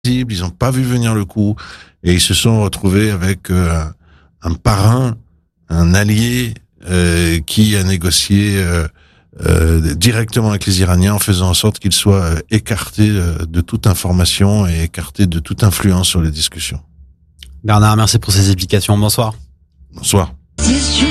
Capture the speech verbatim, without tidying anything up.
ils n'ont pas vu venir le coup et ils se sont retrouvés avec euh, un parrain, un allié euh, qui a négocié euh, euh, directement avec les Iraniens en faisant en sorte qu'ils soient euh, écartés euh, de toute information et écartés de toute influence sur les discussions. Bernard, merci pour ces explications. Bonsoir. Bonsoir.